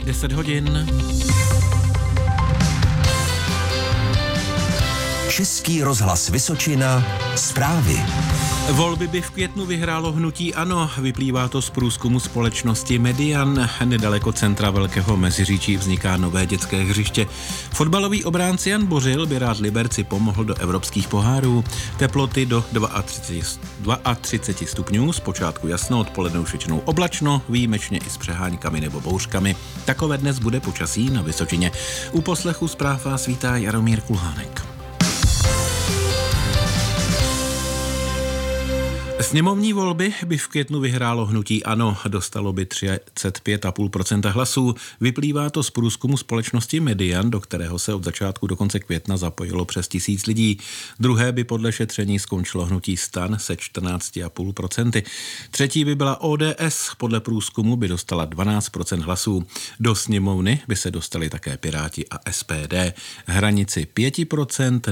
10 hodin. Český rozhlas Vysočina. Zprávy. Volby by v květnu vyhrálo hnutí ANO, vyplývá to z průzkumu společnosti Median. Nedaleko centra Velkého Meziříčí vzniká nové dětské hřiště. Fotbalový obránce Jan Bořil by rád Liberci pomohl do evropských pohárů. Teploty do 32 stupňů, zpočátku jasno, odpoledne už většinou oblačno, výjimečně i s přeháňkami nebo bouřkami. Takové dnes bude počasí na Vysočině. U poslechu zpráv vás vítá Jaromír Kulhánek. Sněmovní volby by v květnu vyhrálo hnutí ANO, dostalo by 35,5% hlasů. Vyplývá to z průzkumu společnosti Median, do kterého se od začátku do konce května zapojilo přes 1000 lidí. Druhé by podle šetření skončilo hnutí STAN se 14,5%. Třetí by byla ODS, podle průzkumu by dostala 12% hlasů. Do sněmovny by se dostali také Piráti a SPD. Hranici 5%